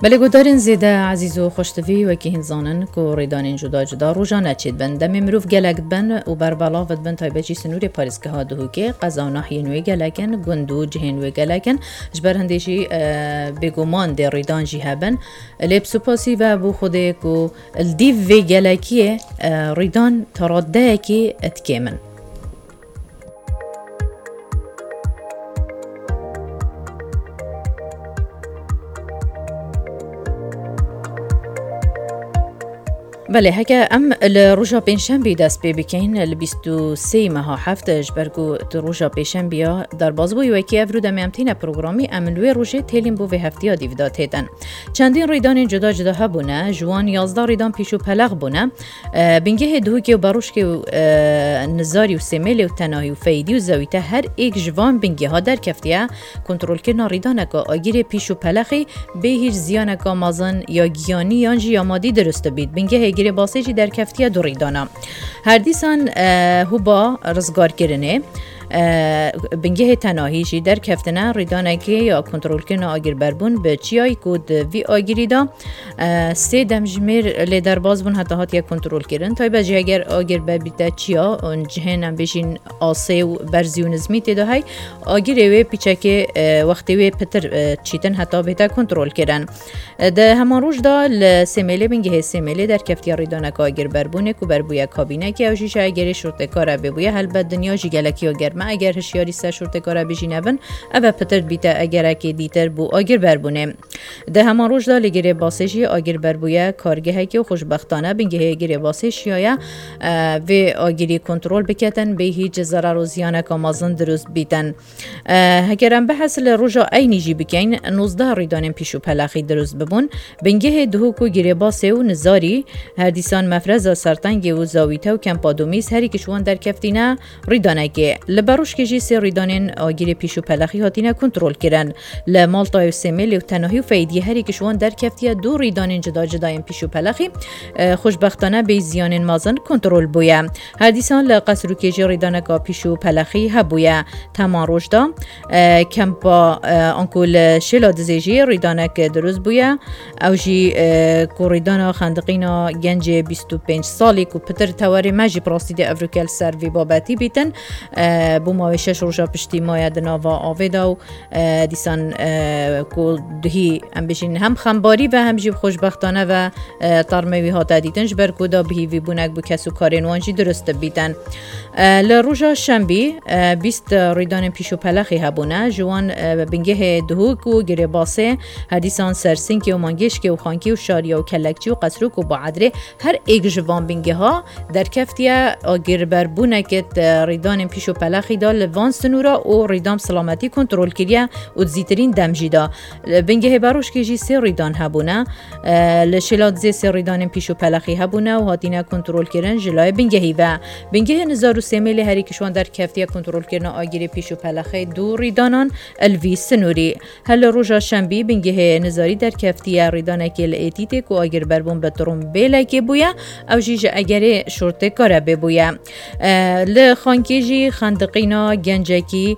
بله گودارین زیده عزیز و خوشتوی و که هنزانن که ریدانین جدا جدا روزانه چید بند دمی مروف گلک بند و بربلاوت بند تایبچی سنوری پاریزگه ها دهو که قضا و نحی نوی گلکن گندو جهن نوی گلکن جبر هندیشی بگومان در ریدان جی هبن لیب سپاسی و بو خوده که الدیو وی گلکیه ریدان تراده که اتکیمن بله هکه ام لروجا پنجشنبه دست پی بکین ل 23 ماه هفت جبرگو روجا پنجشنبه در بازبوی وکی افرود میامتین پروگرامی املوی روجه تلیم بو هفته دیودات هتن چندین ریدان جدا جدا هبونه جوان 11 ریدان پیشو پلق بونه بنگه دو که باروش که نزاری و سیمل و تناهی و فیدی و زویته هر یک جوان بنگه ها در کفتیه کنترل کردن ریدان کا آگیر پیشو پلقی به هیچ زیان کا مازن یا گیانی یا جیامادی درست بید بنگه گیری باسیجی در کفتیه دو ریدانا هر دیسان هو با رزگار کرنه بنگه تناهیشی در کفتنه ریدانه که یا کنترل کنه آگیر بربون به چیای کود وی آگیری دا سه دمجمیر لی در باز بون حتی هات یا کنترل کرن تای بجی اگر آگیر بربیده چیا اون جهن هم بشین آسه و برزی و نزمی تیده های آگیر وی پیچه که وقتی وی پتر چیتن حتی بهتا کنترل کرن ده همان روش دا لسیمیلی بنگه سیمیلی در کفتیا ریدانه که آگیر بربونه که بربویا کابینه که اوشیش اگری شرط کاره ببویا هل بد دنیا جی گلکی و گرمه اگر هشیاری سر شرط کاره بجینه بن اوه پتر بیته اگر اکی دیتر بو آگیر بربونه ده همان روش دا لگیره باسشی آگیر بربویا کارگه که خوشبختانه بنگه گیره باسشی و آگیری کنترل بکتن به هیچ ضرر و زیانه که مازن درست بیتن هگرم به حاصل روژا اینی جی بکین 19 ریدان پیشو پلخی درست ببون بنگه دهو کو گیره باسه و نزاری هر دیسان مفرز سرطنگ و زاویته و کمپادومیز هری کشوان در کفتینه ریدانه که لبروش کجی سه ریدانین آگیر پیشو پلخی هاتینه کنترل کرن لمالتا و سیمیل و تناهی و فیدی هری کشوان در کفتیه دو ریدانین جدا جداین پیشو پلخی خوشبختانه به زیانین مازن کنترل بویا هر دیسان لقصر و کجی ریدانه که پیشو پلخی هبویا تمام روش دا کمپا انکول شلا دزیجی ریدانه که درست بویا او جی کوریدانا خندقینا گنج 25 سالی که پتر تواری مجی پراستید افریکل سر وی بابتی بیتن بو ماوشش روشا پشتی ماید ناوا آویدا و دیسان که دهی هم بشین هم خمباری و هم جیب خوشبختانه و ترموی ها دیدنش بر کدا بهی وی بونک بو کسو کارین وانجی درست بیتن لروجا شنبی 20 ریدان پیشو پلخی هبونه جوان بنگه دهو کو گره باسه حدیثان سرسینکی و مانگشکی و خانکی و شاریا و کلکچی و قصروک و بعدره هر ایک جوان بنگه ها در کفتیه آگیر بربونه که ریدان پیشو پلخی دا لوان سنورا و ریدام سلامتی کنترل کریه و زیترین دمجی دا بنگه باروش که جی سه ریدان هبونه لشلات زی سه ریدان پیشو پلخی هبونه و هاتینه کنترل کرن جلای بنگهی و بنگه نزار و سیمیل هری کشوان در کفتیه کنترل کرن آگیر پیشو پلخی دو ریدانان الوی سنوری هل روژا شنبی بنگه نزاری در کفتیه ریدانه که لئتیته که آگیر بربون به ترومبیله که بویا او جیج اگر شرطه کاره ببویا لخانکیجی خندقینا گنجکی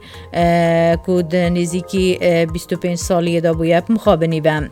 کود نزیکی 25 سالی دا بویا مخابنی بم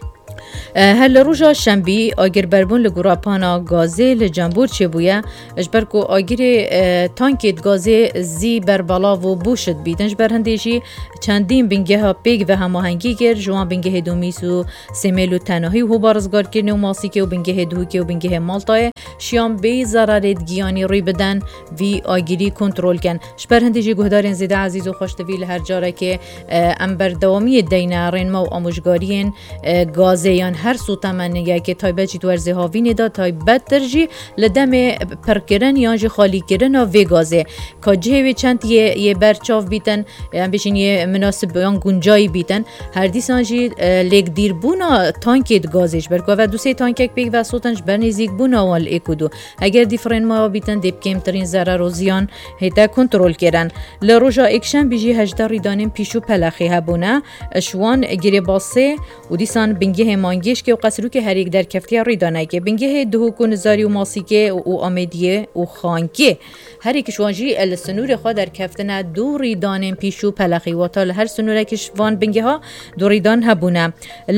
هل روژا شنبی آگیر بربون لگوراپانا گازه لجنبور چه بویا اجبر کو آگیر تانکیت گازه زی بربالا و بوشد بیدنج بر هندیشی چندین بنگه ها پیگ و هماهنگی گر جوان بنگه دومیس و سیمیل و تناهی و بارزگار کرنه و ماسیکه و بنگه دوکه و بنگه مالتای شیام بی ضررت گیانی روی بدن وی آگیری کنترل کن شبر هندیشی گهدارین زیده عزیز و خوشتویل هر جاره که امبر دوامی دینه رنما و آموشگارین گازه یان هر سوتا منیگه که تایبه جی دوارزه هاوینه دا تایبه ترجی لدم پرکرن یا جی خالی کرن و گازه که جهوی چند یه برچاف بیتن هم بشین یه مناسب بیان گنجایی بیتن هر دیسان جی لیک دیر بونا تانکید گازش برکو و دو سه تانکک بیگ و سوتنش برنیزیک بونا وال اکودو اگر دیفرین ما بیتن دیب کمترین ضرر و زیان هیتا کنترل کرن لروجا اکشن بیجی 18 ریدانیم پیشو پلخی هبونه اشوان گیری باسه و دیسان بنگه مانگی مانگیش که و قصرو که هر یک در کفتیا ریدانه که بنگه دهو کن زاری و ماسیکه و آمدیه و خانکه هر یک شوانجی السنور خود در کفتنه دو ریدان پیشو پلخی و تا هر سنوره کش وان بنگه ها دو ریدان هبونه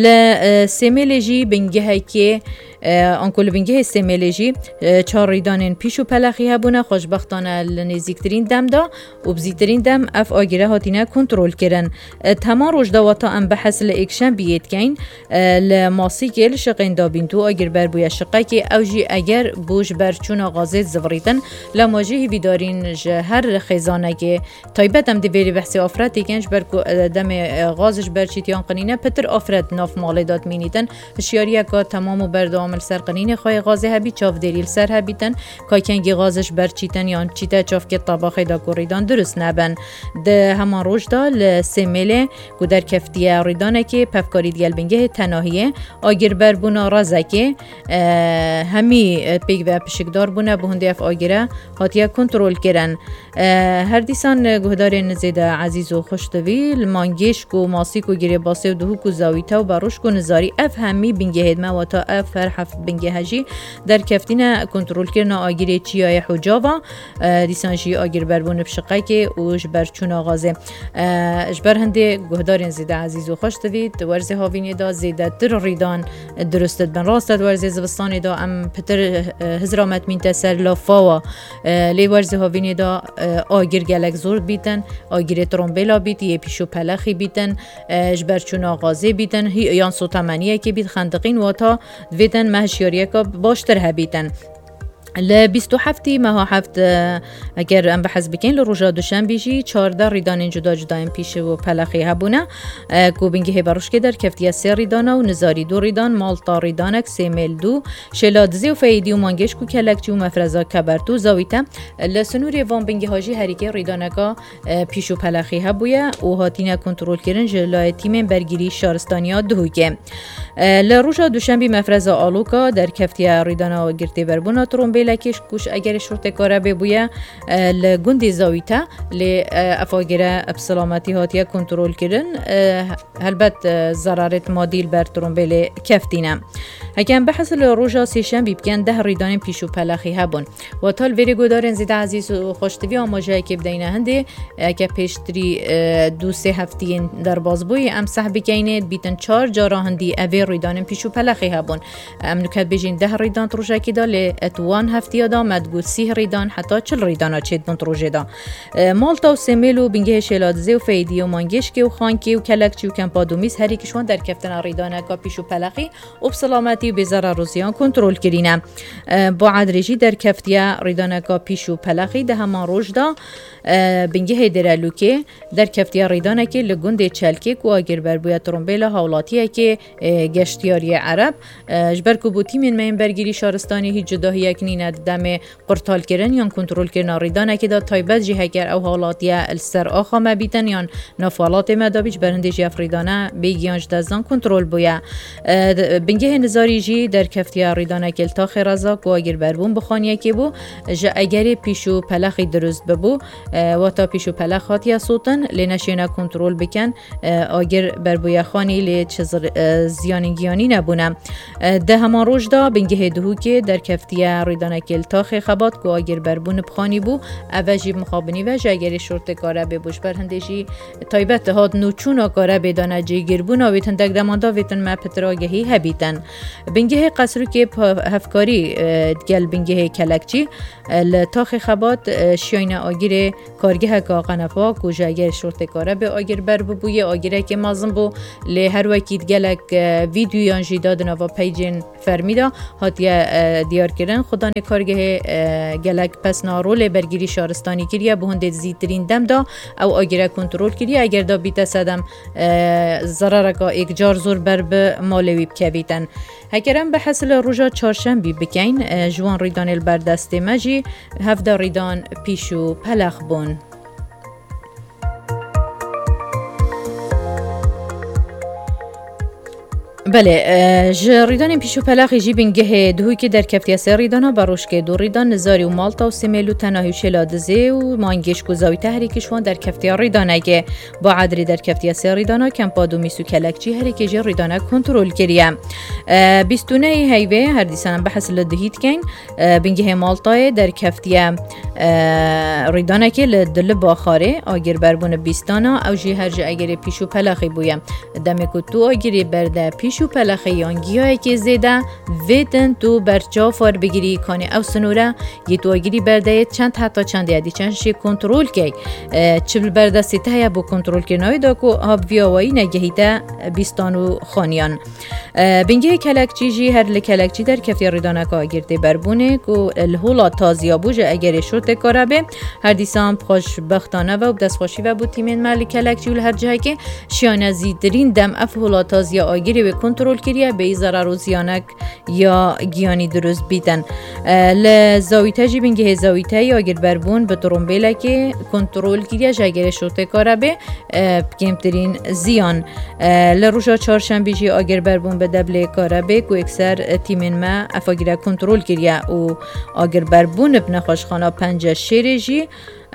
لسیملجی بنگه که آنکل بنگه سیملجی چهار ریدان پیشو پلخی هبونه خوشبختانه لنزیکترین دم دا و بزیترین دم اف آگیره هاتینه کنترول کرن تمام روش دواتا ام بحث لإکشن بیت کین لماسی که لشقین دابین تو آگیر بر بویا شقه که اوجی اگر بوش برچون آغازه زوریدن لماجی بیدارین هر خیزانه که تایبت هم دیویری بحثی آفرد کنش بر دم غازش برچیتیان قنینه پتر آفرد ناف مالیدات مینیدن شیاری که تمام و بردامل سر قنینه خواه غازه هبی چاف دیریل سر هبیتن که کنگی غازش برچیتن یا چیتا چاف که طباخی دا کوریدان درست نبن ده همان روش دا لسیمله که در کفتیه ریدانه که پفکاری دیگل بنگه تناهیه آگیر بر بونا رازه که همی پیگ و پشکدار بونه به هنده اف آگیره هاتیه کنترول کرن هر دیسان گهدار نزیده عزیز و خوشتوی المانگیش کو ماسی کو گیری باسه و دهو کو زاویتا و باروش کو نزاری اف همی بنگه هدمه و تا اف هر حفت بنگه هجی در کفتین کنترول کرن آگیره چیای حجاوا دیسان جی آگیر بر بونه بشقه که اوش برچون آغازه اجبر هنده گهدار نزیده عزیز و خوشتوی ورزه هاوینی دا زیده در ریدان درستد بن راستد ورزه زوستانی دا ام پتر هزرامت مین تسر لافاوا لی ورزه هاوینی دا آگیر گلک زورد بیتن آگیر ترومبیلا بیت یه پیشو پلخی بیتن جبرچون آغازه بیتن یان سوتامنیه که بیت خندقین واتا دویدن مهشیاریه که باشتر هبیتن ل 27 ماه هفت اگر ام بحث بکن لروجا دوشنبه جی 14 ریدان جدا جدا ام پیش و پلخی هبونه کو بنگه باروش که در کفتیا 3 ریدان و نزاری 2 ریدان مالتا ریدانک 3 میل 2 شلادزی و فیدی و مانگش کو کلکچی و مفرزا کبرتو زاویتا لسنوری وان بنگه هاجی هریکه ریدانکا پیش و پلخی هبویا و هاتینه کنترل کردن جلای تیم برگیری شارستانیا دهوگه لروجا دوشنبه مفرزا آلوکا در کفتیا ریدانا و گرتی بربونا ترومبیل لکش کوش اگر شرط کاره ببویه لگوندی زاویتا ل افاگره بسلامتی هاتیه کنترل کردن البته ضررت مادیل بر ترومبیل کفتینه هکم بحث لروجا سیشن بیبکن 10 ریدان پیشو پلخی هبون و تال ویری گودارن زیده عزیز و خوشتوی آماجه که بدینه هنده که پیشتری 2-3 هفتین در بازبوی ام صحبی کینه بیتن 4 جارا هندی اوی ریدان پیشو پلخی هبون ام نکت بجین 10 ریدان روجا کی دال اتوان هفتی دا مدگو 30 ریدان حتی 40 ریدان چید بون روجه دا مالتا و سمیلو بنگه شلادزه و فیدی و مانگش که و خانکی و کلکچی و کمپادومیز هر یکشون در کفتن ریدان کا پیشو پلخی و بسلامتی و بزرر روزیان کنترل کرینه با عدرجی در کفتیا ریدان کا پیشو پلخی ده همان روج دا بنگه درالوکه در کفتیا ریدانه که لگونده چلکه کو آگر بر بویا ترومبیل حولاتیه که گشتیاری عرب جبر کو بو تیمین من برگیری شارستانی هیچ جداهی کنینه دم قرطال کردن یا کنترل کردن ریدانه که دا تایبت جهگر او حالاتیه السر آخا مبیتن یا نفالات مدابیج برنده جی افریدانه بیگیانج دزدان کنترل بویا بنگه نزاری جی در کفتیا ریدانه که التا خیرازا کو آگر بربون بخانیه که بو جا اگر پیشو پلخی درست ببو و تا پیشو پلخ هاتیه صوتن لنشینه کنترل بکن آگر بربویا خانی لی زیانگیانی نبونه ده همان روش دا بنگه دهو که در کفتیا ریدانه که التا خبات کو آگر بربون بخانی بو اوجی مخابنی و جاگری شورت کاره ببوش برهنده جی تایبت هاد نوچون کاره بدانه جی گربون آویتن دک دماندا ویتن مپتراگهی هبیتن بنگه قصرو که هفکاری گل بنگه کلکچی التاخ خبات شاین آگر کارگه که قنفا کو جاگر شورت کاره به آگر بر ببوی آگره که مازم بو لی هر وکید گلک ویدیو یانجی دادن و پیجین فرمیدا هاتیه دیار کردن خدا کارگه گلک پس نارول برگیری شارستانی کریه به هنده زیترین دم دا او آگره کنترل کریه اگر دا بیت سدم ضرر که ایک جار زور بر به مالوی بکویتن هکرم به حصل روژا چارشنبی بکین جوان ریدان البردست مجی 17 ریدان پیشو پلخ بون بله ریدان پیشو پلاخی جی بینگه دوی که در کفتیا سه ریدانا باروش که دو ریدان نزاری و مالتا و سیملو تناهی شلادزه و مانگیش کوزاوی تحریکشوان در کفتیا ریدانه که با عدری در کفتیا سه ریدانا کمپا دو میسو کلکچی هریکی جی ریدانه کنترل کریه. بیستونه هیوه هر دیسان بحث لدهید کن بینگه مالتا در کفتیا ریدانه که لدل باخاره آگر بربون بیستانا او جی هر جی اگر پیشو پلاخی بویم دمی کتو آگری برده پیشو پلاخیانگیایی که زیده ویدن تو برچا فار بگیری کنی او سنوره یه تو آگری برده چند یادی چند شی کنترل کی چبل برده سیته یا بو کنترل کی نوی دا کو آب ویاوایی نگهیده بیستانو خانیان بینگه کلکچی جی هر لکلکچی در کفی ریدانه که آگرده بربونه که الهولا تازیا بوجه اگر شرط کاره به هر دیسان خوش بختانه و دستخوشی و بود تیمین مالی کلکچی و هر جایی که شیانه زیدرین دم افهولا تازیا آگری و کنترل کریه به ضرر و زیانک یا گیانی درست بیتن لزاویته جی بینگه زاویته یا اگر بربون به ترومبیله که کنترل کریه جاگر شرطه کاره به کمترین زیان لروژا چهارشنبه جی اگر بربون به دبله کاره به که اکثر تیمین ما افاگیره کنترل کریه و اگر بربون بنخوشخانه 5 شیره جی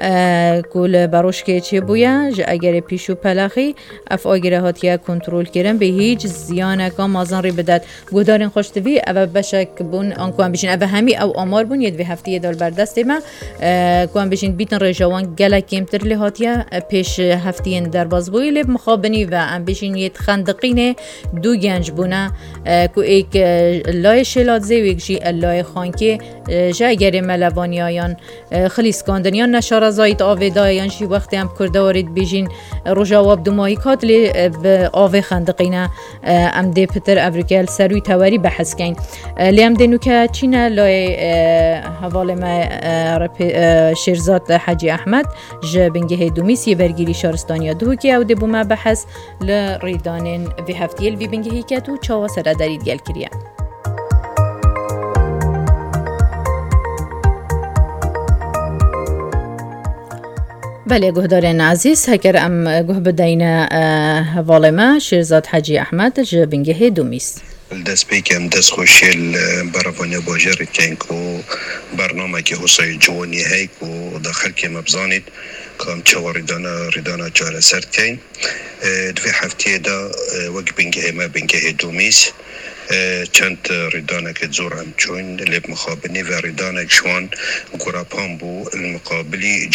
کل باروش که چه بویا اگر پیشو پلاخی اف آگره هاتیه کنترل کردن به هیچ زیان که مازن ری بدد گودارین خوشتوی او بشک بون آنکوان بشین او همی او آمار بون ید به هفته دال بردست ما کوان بشین بیتن رجوان گله کمتر لی هاتیه پیش هفته در باز بوی لب مخابنی و ام بشین ید خندقین دو گنج بونه کو ایک لای شلادزه و یک جی لای خانکی جا اگر ملوانی آیان خلیص کاندنیان نشار زایت آویده یعنی وقتی هم کرده وارد بیجین روژاواب دمایی کات لی به آوی خندقینه ام دی پتر افریکال سروی تواری بحث کن لی ام دینو که چینه لای حواله ما شیرزاد حاجی احمد جه بنگه دومیسی برگیری شارستانیا دو که او دی بوما بحث لریدانین وی هفتیل وی بنگهی که تو چاوا سره دارید گل کریه. بله گهدارین عزیز هکر ام گه بدین حواله ما شیرزاد حاجی احمد جه بنگه دومیس دست بیکم دست خوشیل برافانی باجر کن که برنامه که حسای جوانی هی که داخل که مبزانید کام چوار ریدانا چاره سرد کن دوی هفته دا وقت بنگه ما بنگه دومیس چند ریدانه که زور هم چون لب مخابنی و ریدانه شوان گراپان بو المقابلی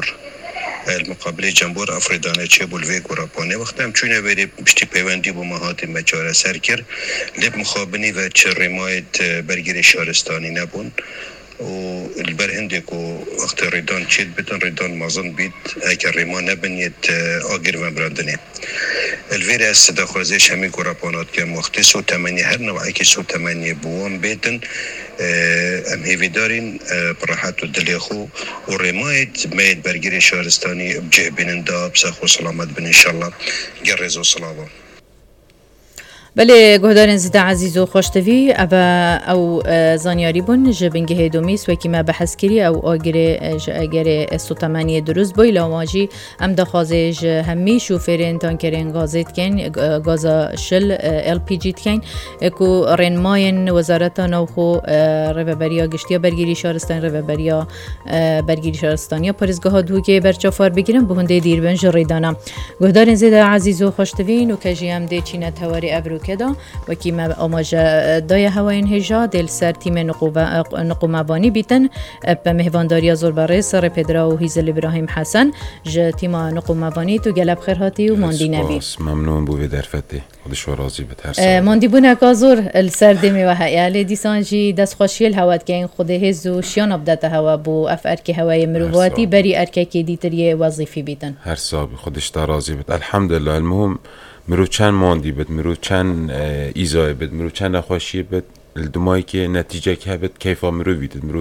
جنبور افریدانه چه بولوی گراپانه وقتی هم چونه بری پشتی پیوندی با مهات مچاره سر کرد لب مخابنی و چه ریمایت برگیر شارستانی نبون و البر هنده که وقت ریدان چید بیتن ریدان مازن بید اگر ریما نبنید آگر و برندنه الویر از صدا خوزش همی گراپانات که وقتی سو تمنی هر نوعی که سو تمنی بوام بیتن ام هیوی دارین براحت و دلی خو و ریمایت مید برگیر شهرستانی بجه بیننده بسخ و سلامت بین انشالله گرز و سلامه. بله گهدارن زده عزیز و خوشتوی او زانیاری بون جبنگه دومیس و که ما بحث کری او اگر سوتمانی دروز بای لاواجی ام دخوازش همی شوفرین تانکرین گازت کن گازا شل LPG کن که رنماین وزارت نوخو روبریا گشتیا برگیری شهرستان روبریا برگیری شهرستانیا پرزگاه ها دو که برچافار بگیرن به هنده دیر بنج ریدانا گهدارن زده عزیز و خوشتوی و کجی هم ده چینه تواری ابرو کدا و کی ما آماج دای هواین هجا دل سر تیم نقومبانی بیتن به مهوانداری زورباره سر پدرا و هیزل ابراهیم حسن ج تیم نقومبانی تو گلب خیر هاتی و ماندی نبی ممنون بو درفتی خودش راضی به ترس ماندی بونه کازور السر دمی و هیاله دیسانجی دست خوشیل هوات که این خود هزو شیان ابدت هوا بو افر که هوای مروواتی بری ارکه که دیتری وظیفی بیتن هر صاحب خودش راضی بد الحمدلله المهم مرو چند ماندی بد مرو چند ایزای بد مرو چند نخوشی بد الدمایی که نتیجه که بد کیفا مرو بیدد مرو